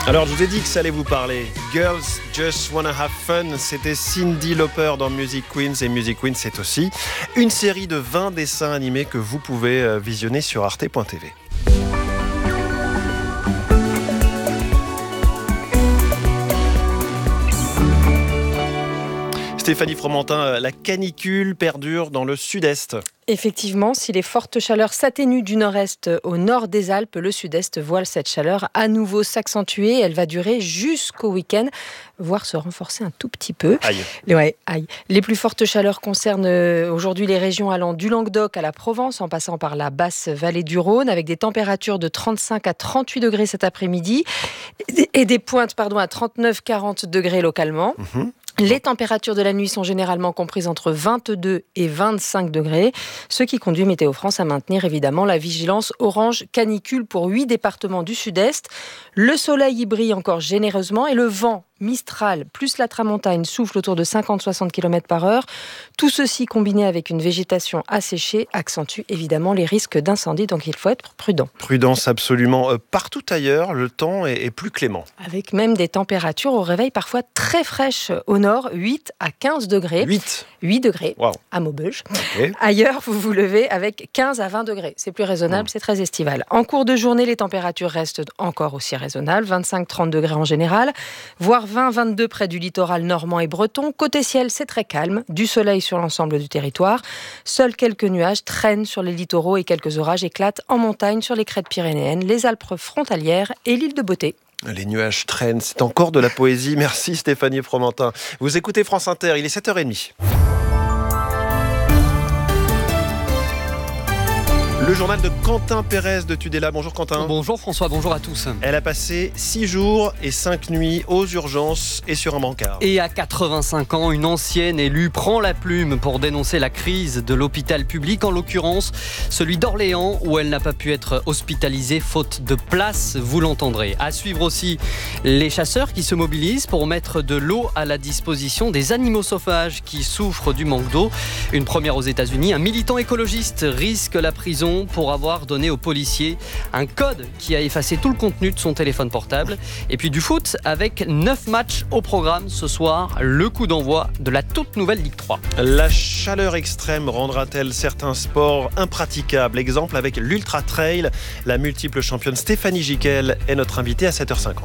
Alors, je vous ai dit que ça allait vous parler. Girls Just Wanna Have Fun, c'était Cyndi Lauper dans Music Queens. Et Music Queens, c'est aussi une série de 20 dessins animés que vous pouvez visionner sur arte.tv. Stéphanie Fromentin, la canicule perdure dans le sud-est. Effectivement, si les fortes chaleurs s'atténuent du nord-est au nord des Alpes, le sud-est voit cette chaleur à nouveau s'accentuer. Elle va durer jusqu'au week-end, voire se renforcer un tout petit peu. Aïe. Les plus fortes chaleurs concernent aujourd'hui les régions allant du Languedoc à la Provence, en passant par la basse vallée du Rhône, avec des températures de 35 à 38 degrés cet après-midi et des pointes à 39-40 degrés localement. Les températures de la nuit sont généralement comprises entre 22 et 25 degrés, ce qui conduit Météo France à maintenir évidemment la vigilance orange canicule pour 8 départements du sud-est. Le soleil y brille encore généreusement et le vent Mistral plus la tramontane souffle autour de 50-60 km par heure. Tout ceci combiné avec une végétation asséchée accentue évidemment les risques d'incendie, donc il faut être prudent. Prudence absolument. Partout ailleurs, le temps est plus clément. Avec même des températures au réveil parfois très fraîches au nord, 8 à 15 degrés. 8 degrés à Maubeuge. Okay. Ailleurs, vous vous levez avec 15 à 20 degrés. C'est plus raisonnable, c'est très estival. En cours de journée, les températures restent encore aussi raisonnables, 25-30 degrés en général, voire 20-22 près du littoral normand et breton. Côté ciel, c'est très calme, du soleil sur l'ensemble du territoire. Seuls quelques nuages traînent sur les littoraux et quelques orages éclatent en montagne sur les crêtes pyrénéennes, les Alpes frontalières et l'île de Beauté. Les nuages traînent, c'est encore de la poésie. Merci Stéphanie Fromentin. Vous écoutez France Inter, il est 7h30. Le journal de Quentin Pérez de Tudela. Bonjour Quentin. Bonjour François, bonjour à tous. Elle a passé 6 jours et 5 nuits aux urgences et sur un brancard. Et à 85 ans, une ancienne élue prend la plume pour dénoncer la crise de l'hôpital public, en l'occurrence celui d'Orléans, où elle n'a pas pu être hospitalisée faute de place, vous l'entendrez. À suivre aussi les chasseurs qui se mobilisent pour mettre de l'eau à la disposition des animaux sauvages qui souffrent du manque d'eau. Une première aux États-Unis, un militant écologiste risque la prison pour avoir donné aux policiers un code qui a effacé tout le contenu de son téléphone portable. Et puis du foot avec 9 matchs au programme ce soir, le coup d'envoi de la toute nouvelle Ligue 3. La chaleur extrême rendra-t-elle certains sports impraticables? Exemple avec l'Ultra Trail. La multiple championne Stéphanie Giquel est notre invitée à 7h50.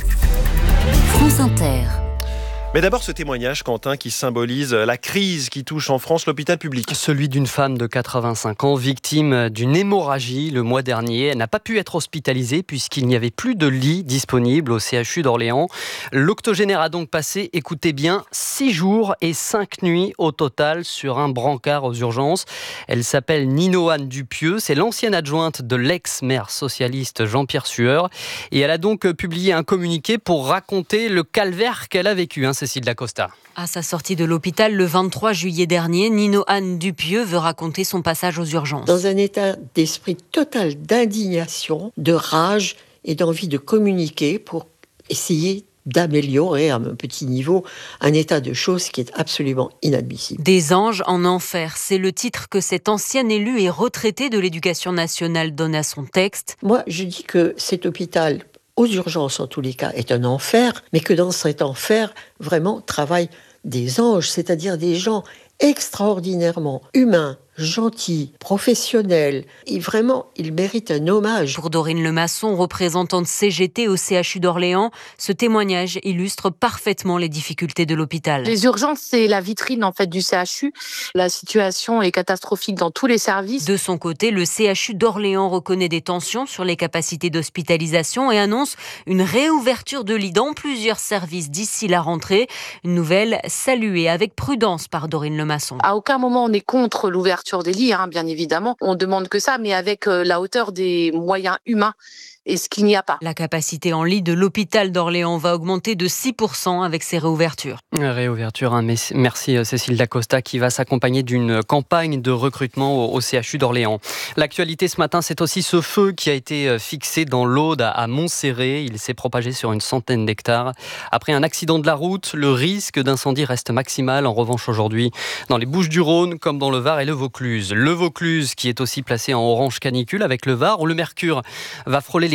France Inter. Mais d'abord ce témoignage, Quentin, qui symbolise la crise qui touche en France l'hôpital public. Celui d'une femme de 85 ans, victime d'une hémorragie le mois dernier. Elle n'a pas pu être hospitalisée puisqu'il n'y avait plus de lit disponible au CHU d'Orléans. L'octogénaire a donc passé, écoutez bien, 6 jours et 5 nuits au total sur un brancard aux urgences. Elle s'appelle Nino-Anne Dupieux. C'est l'ancienne adjointe de l'ex-maire socialiste Jean-Pierre Sueur. Et elle a donc publié un communiqué pour raconter le calvaire qu'elle a vécu. Cécile Dacosta. À sa sortie de l'hôpital le 23 juillet dernier, Nino-Anne Dupieux veut raconter son passage aux urgences. Dans un état d'esprit total d'indignation, de rage et d'envie de communiquer pour essayer d'améliorer à un petit niveau un état de choses qui est absolument inadmissible. Des anges en enfer, c'est le titre que cette ancienne élue et retraitée de l'Éducation nationale donne à son texte. Moi, je dis que cet hôpital, aux urgences en tous les cas, est un enfer, mais que dans cet enfer, vraiment, travaillent des anges, c'est-à-dire des gens extraordinairement humains, gentils, professionnels. Et vraiment, il mérite un hommage. Pour Dorine Lemasson, représentante CGT au CHU d'Orléans, ce témoignage illustre parfaitement les difficultés de l'hôpital. Les urgences, c'est la vitrine en fait du CHU. La situation est catastrophique dans tous les services. De son côté, le CHU d'Orléans reconnaît des tensions sur les capacités d'hospitalisation et annonce une réouverture de lits dans plusieurs services d'ici la rentrée. Une nouvelle saluée avec prudence par Dorine Lemasson. À aucun moment on est contre l'ouverture des lits, bien évidemment. On demande que ça, mais avec la hauteur des moyens humains. Et ce qu'il n'y a pas. La capacité en lit de l'hôpital d'Orléans va augmenter de 6% avec ces réouvertures. Réouverture, merci Cécile Dacosta qui va s'accompagner d'une campagne de recrutement au CHU d'Orléans. L'actualité ce matin, c'est aussi ce feu qui a été fixé dans l'Aude à Montserré. Il s'est propagé sur une centaine d'hectares. Après un accident de la route, le risque d'incendie reste maximal. En revanche, aujourd'hui, dans les Bouches-du-Rhône, comme dans le Var et le Vaucluse. Le Vaucluse qui est aussi placé en orange canicule avec le Var, où le mercure va frôler les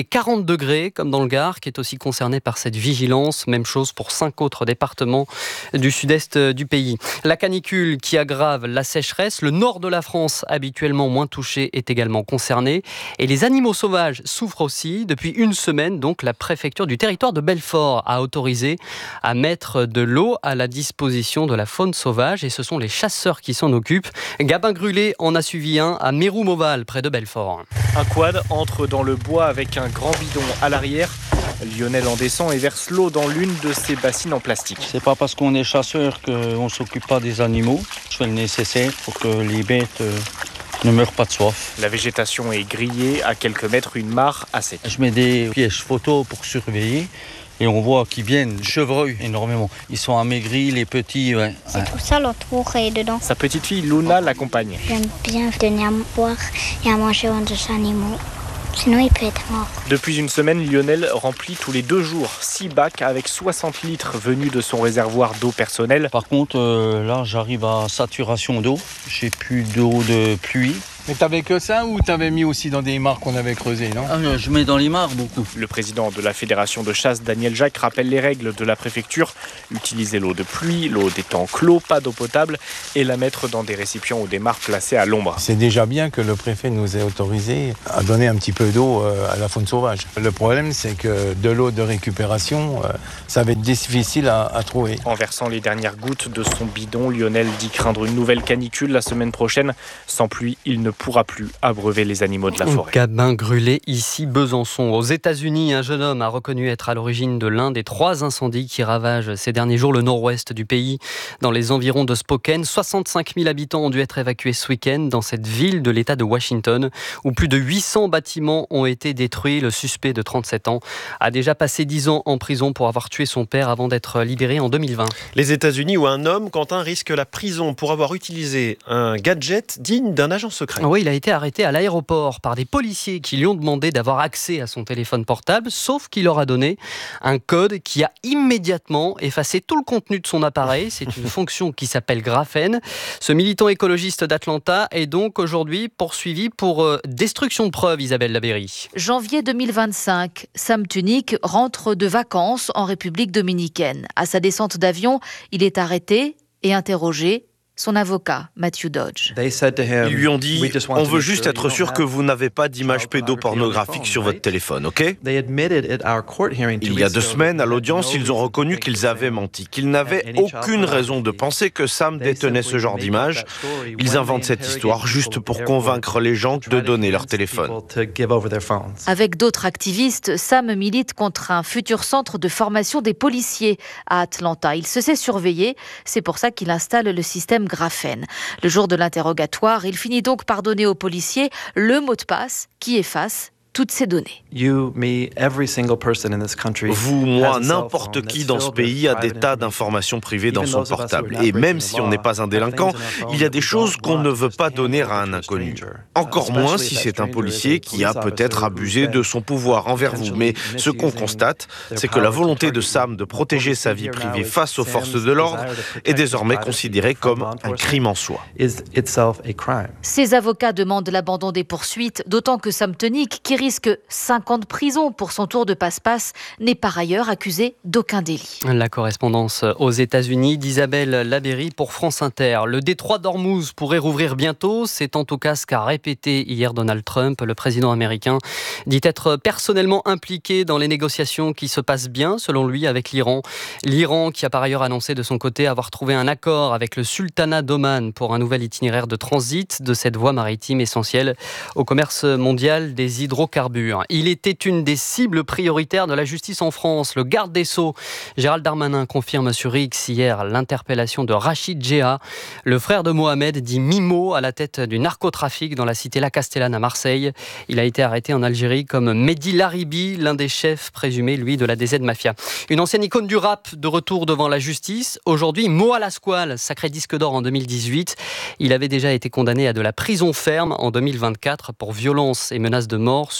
40 degrés, comme dans le Gard, qui est aussi concerné par cette vigilance. Même chose pour 5 autres départements du sud-est du pays. La canicule qui aggrave la sécheresse. Le nord de la France, habituellement moins touché, est également concerné. Et les animaux sauvages souffrent aussi. Depuis une semaine, donc, la préfecture du territoire de Belfort a autorisé à mettre de l'eau à la disposition de la faune sauvage. Et ce sont les chasseurs qui s'en occupent. Gabin Grulé en a suivi un à Mérou-Mauval, près de Belfort. Un quad entre dans le bois avec un grand bidon à l'arrière. Lionel en descend et verse l'eau dans l'une de ses bassines en plastique. C'est pas parce qu'on est chasseur qu'on ne s'occupe pas des animaux. Je fais le nécessaire pour que les bêtes ne meurent pas de soif. La végétation est grillée, à quelques mètres, une mare à sec. Je mets des pièges photo pour surveiller. Et on voit qu'ils viennent chevreuils énormément. Ils sont amaigris, les petits. Ouais. C'est tout ça l'entour et dedans. Sa petite fille Luna l'accompagne. J'aime bien donner à boire et à manger aux animaux. Sinon, il peut être mort. Depuis une semaine, Lionel remplit tous les 2 jours 6 bacs avec 60 litres venus de son réservoir d'eau personnelle. Par contre, là, j'arrive à saturation d'eau. J'ai plus d'eau de pluie. Mais t'avais que ça ou t'avais mis aussi dans des mares qu'on avait creusées, non ? Je mets dans les mares beaucoup. Le président de la fédération de chasse, Daniel Jacques, rappelle les règles de la préfecture. Utiliser l'eau de pluie, l'eau des temps clos, pas d'eau potable, et la mettre dans des récipients ou des mares placés à l'ombre. C'est déjà bien que le préfet nous ait autorisé à donner un petit peu d'eau à la faune sauvage. Le problème, c'est que de l'eau de récupération, ça va être difficile à trouver. En versant les dernières gouttes de son bidon, Lionel dit craindre une nouvelle canicule la semaine prochaine. Sans pluie, il ne pourra plus abreuver les animaux de la forêt. Gabin Grulé, ici Besançon. Aux États-Unis, un jeune homme a reconnu être à l'origine de l'un des 3 incendies qui ravagent ces derniers jours le nord-ouest du pays. Dans les environs de Spokane, 65 000 habitants ont dû être évacués ce week-end dans cette ville de l'État de Washington, où plus de 800 bâtiments ont été détruits. Le suspect de 37 ans a déjà passé 10 ans en prison pour avoir tué son père avant d'être libéré en 2020. Les États-Unis, où un homme, Quentin, risque la prison pour avoir utilisé un gadget digne d'un agent secret. Oui, il a été arrêté à l'aéroport par des policiers qui lui ont demandé d'avoir accès à son téléphone portable, sauf qu'il leur a donné un code qui a immédiatement effacé tout le contenu de son appareil. C'est une fonction qui s'appelle Graphene. Ce militant écologiste d'Atlanta est donc aujourd'hui poursuivi pour destruction de preuves, Isabelle Labéry. Janvier 2025, Sam Tunick rentre de vacances en République dominicaine. À sa descente d'avion, il est arrêté et interrogé. Son avocat, Matthew Dodge. Ils lui ont dit « On veut juste être sûr que vous n'avez pas d'image pédopornographique sur votre téléphone, ok ?» Il y a 2 semaines, à l'audience, ils ont reconnu qu'ils avaient menti, qu'ils n'avaient aucune raison de penser que Sam détenait ce genre d'image. Ils inventent cette histoire juste pour convaincre les gens de donner leur téléphone. Avec d'autres activistes, Sam milite contre un futur centre de formation des policiers à Atlanta. Il se sait surveiller, c'est pour ça qu'il installe le système Graphene. Le jour de l'interrogatoire, il finit donc par donner aux policiers le mot de passe qui efface toutes ces données. Vous, moi, n'importe qui dans ce pays a des tas d'informations privées dans son portable. Et même si on n'est pas un délinquant, il y a des choses qu'on ne veut pas donner à un inconnu. Encore moins si c'est un policier qui a peut-être abusé de son pouvoir envers vous. Mais ce qu'on constate, c'est que la volonté de Sam de protéger sa vie privée face aux forces de l'ordre est désormais considérée comme un crime en soi. Ses avocats demandent l'abandon des poursuites, d'autant que Sam Tunick, qui risque 5 ans de prison pour son tour de passe-passe, n'est par ailleurs accusé d'aucun délit. La correspondance aux États-Unis d'Isabelle Labéry pour France Inter. Le détroit d'Ormuz pourrait rouvrir bientôt. C'est en tout cas ce qu'a répété hier Donald Trump. Le président américain dit être personnellement impliqué dans les négociations qui se passent bien, selon lui, avec l'Iran. L'Iran qui a par ailleurs annoncé de son côté avoir trouvé un accord avec le sultanat d'Oman pour un nouvel itinéraire de transit de cette voie maritime essentielle au commerce mondial des hydrocarbures. Il était une des cibles prioritaires de la justice en France. Le garde des Sceaux, Gérald Darmanin, confirme sur X hier l'interpellation de Rachid Djeha, le frère de Mohamed, dit Mimo, à la tête du narcotrafic dans la cité La Castellane à Marseille. Il a été arrêté en Algérie comme Mehdi Laribi, l'un des chefs présumés, lui, de la DZ Mafia. Une ancienne icône du rap de retour devant la justice. Aujourd'hui, Mo Alasquale, sacré disque d'or en 2018. Il avait déjà été condamné à de la prison ferme en 2024 pour violence et menaces de mort sur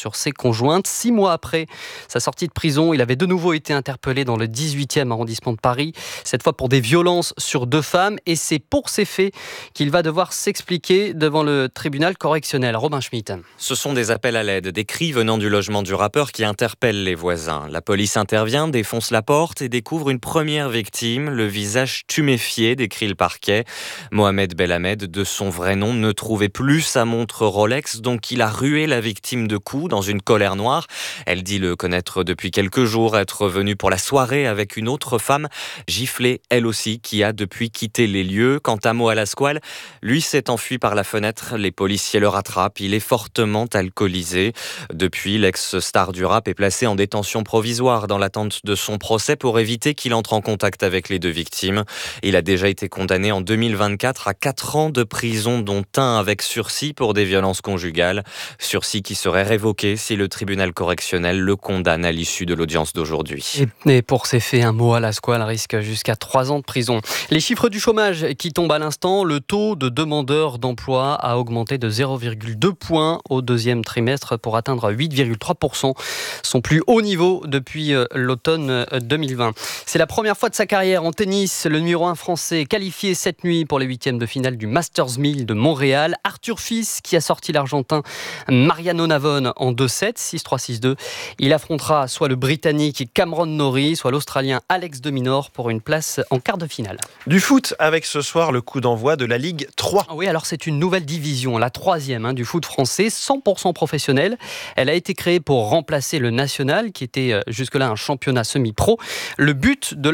sur ses conjointes. 6 mois après sa sortie de prison, il avait de nouveau été interpellé dans le 18e arrondissement de Paris, cette fois pour des violences sur 2 femmes. Et c'est pour ces faits qu'il va devoir s'expliquer devant le tribunal correctionnel. Robin Schmitt. Ce sont des appels à l'aide, des cris venant du logement du rappeur qui interpellent les voisins. La police intervient, défonce la porte et découvre une première victime, le visage tuméfié, décrit le parquet. Mohamed Belhamed, de son vrai nom, ne trouvait plus sa montre Rolex, donc il a rué la victime de coups dans une colère noire. Elle dit le connaître depuis quelques jours, être venue pour la soirée avec une autre femme, giflée elle aussi, qui a depuis quitté les lieux. Quant à Mo Alasquale, lui s'est enfui par la fenêtre. Les policiers le rattrapent. Il est fortement alcoolisé. Depuis, l'ex-star du rap est placé en détention provisoire dans l'attente de son procès pour éviter qu'il entre en contact avec les 2 victimes. Il a déjà été condamné en 2024 à 4 ans de prison, dont 1 avec sursis pour des violences conjugales. Sursis qui serait révoqué si le tribunal correctionnel le condamne à l'issue de l'audience d'aujourd'hui. Et pour ces faits, un Mo Alasquale risque jusqu'à 3 ans de prison. Les chiffres du chômage qui tombent à l'instant, le taux de demandeurs d'emploi a augmenté de 0,2 points au 2e trimestre pour atteindre 8,3%, son plus haut niveau depuis l'automne 2020. C'est la première fois de sa carrière en tennis. Le numéro 1 français qualifié cette nuit pour les 8e de finale du Masters 1000 de Montréal. Arthur Fils qui a sorti l'Argentin Mariano Navone en 2-7, 6-3, 6-2. Il affrontera soit le Britannique Cameron Norrie, soit l'Australien Alex de Minaur pour une place en quart de finale. Du foot avec ce soir le coup d'envoi de la Ligue 3. Oui, alors c'est une nouvelle division, la 3e du foot français, 100% professionnelle. Elle a été créée pour remplacer le national qui était jusque-là un championnat semi-pro. Le but de